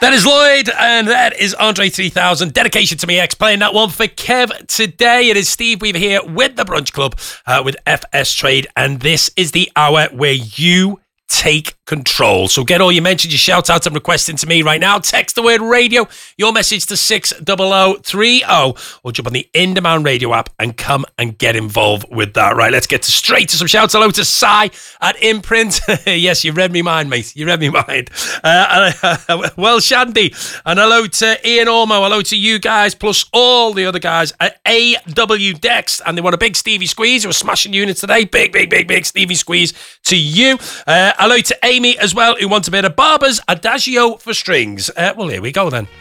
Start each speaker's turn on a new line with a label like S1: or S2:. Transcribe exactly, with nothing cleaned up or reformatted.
S1: That is Lloyd, and that is Andre three thousand. Dedication to me X, playing that one for Kev today. It is Steve Weaver here with the Brunch Club, uh, with F S Trade, and this is the hour where you take control. So get all your mentions, your shout outs and requests into me right now. Text the word radio, your message to six thousand thirty, or jump on the In Demand radio app and come and get involved with that. Right, let's get to straight to some shouts. Hello to Sai at Imprint. Yes, you read me mind, mate. You read me mind. Uh, uh, well, Shandy. And hello to Ian Ormo. Hello to you guys, plus all the other guys at A W Dex. And they want a big Stevie Squeeze. We're smashing units today. Big, big, big, big Stevie Squeeze to you. Uh, hello to Amy as well, who wants a bit of Barber's Adagio for strings. Uh, well, here we go then.